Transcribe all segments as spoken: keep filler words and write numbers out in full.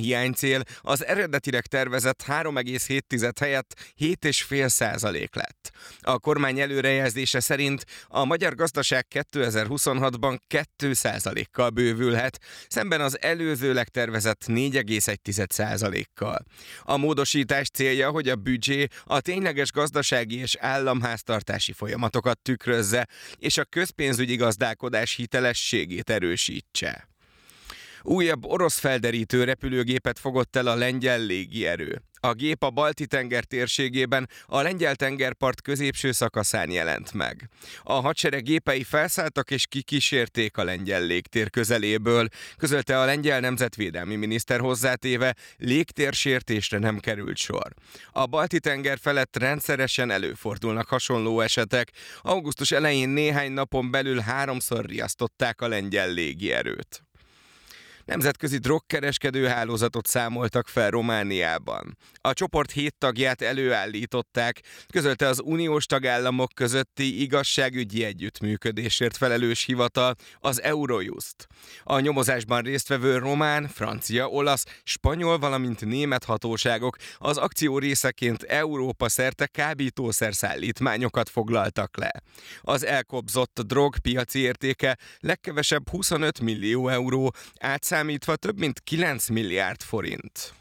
hiánycél az eredetileg tervezett három egész hét helyett hét egész öt százalék lett. A kormány előrejelzése szerint a magyar gazdaság kétezer-huszonhatban két százalékkal bővülhet, szemben az előzőleg tervezett négy egész egy százalékkal. A módosítás célja, hogy a büdzsé a tényleges gazdasági és államháztartási folyamatokat tükrözze, és a közpénzügyi gazdálkodás hitelességét erősítse. Újabb orosz felderítő repülőgépet fogott el a lengyel légierő. A gép a Balti-tenger térségében a lengyel tengerpart középső szakaszán jelent meg. A hadsereg gépei felszálltak és kikísérték a lengyel légtér közeléből, közölte a lengyel nemzetvédelmi miniszter, hozzátéve, légtérsértésre nem került sor. A Balti-tenger felett rendszeresen előfordulnak hasonló esetek. Augusztus elején néhány napon belül háromszor riasztották a lengyel légierőt. Nemzetközi drogkereskedő hálózatot számoltak fel Romániában. A csoport hét tagját előállították, közölte az uniós tagállamok közötti igazságügyi együttműködésért felelős hivatal, az Eurojust. A nyomozásban résztvevő román, francia, olasz, spanyol, valamint német hatóságok az akció részeként Európa szerte kábítószerszállítmányokat foglaltak le. Az elkobzott drog piaci értéke legkevesebb huszonöt millió euró, átszámítva több mint kilenc milliárd forint.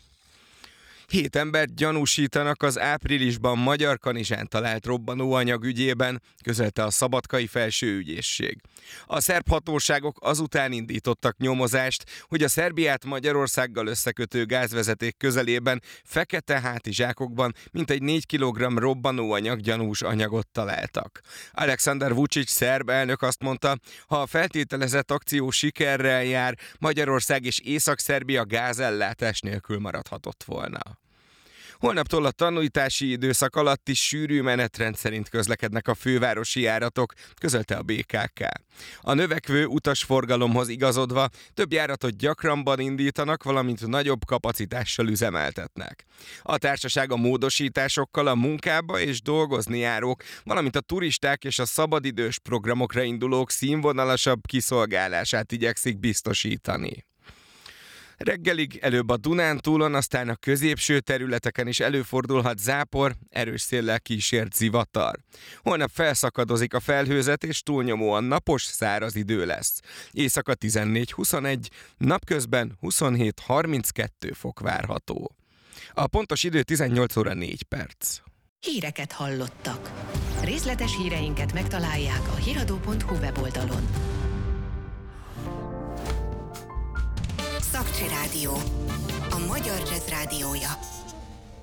Hét embert gyanúsítanak az áprilisban Magyarkanizsán talált robbanóanyag ügyében, közölte a szabadkai felsőügyészség. A szerb hatóságok azután indítottak nyomozást, hogy a Szerbiát Magyarországgal összekötő gázvezeték közelében fekete hátizsákokban mintegy négy kilogramm robbanóanyag gyanús anyagot találtak. Alexander Vučić szerb elnök azt mondta, ha a feltételezett akció sikerrel jár, Magyarország és Észak-Szerbia gázellátás nélkül maradhatott volna. Holnaptól a tanítási időszak alatt is sűrű menetrend szerint közlekednek a fővárosi járatok, közölte a bé ká ká. A növekvő utasforgalomhoz igazodva több járatot gyakrabban indítanak, valamint nagyobb kapacitással üzemeltetnek. A társaság a módosításokkal a munkába és dolgozni járók, valamint a turisták és a szabadidős programokra indulók színvonalasabb kiszolgálását igyekszik biztosítani. Reggelig előbb a Dunántúlon, aztán a középső területeken is előfordulhat zápor, erős széllel kísért zivatar. Holnap felszakadozik a felhőzet, és túlnyomóan napos, száraz idő lesz. Éjszaka tizennégy huszonegy, napközben huszonhét harminckettő fok várható. A pontos idő tizennyolc óra négy perc. Híreket hallottak. Részletes híreinket megtalálják a hiradó pont hu weboldalon. Szakcsi Rádió, a magyar jazz rádiója.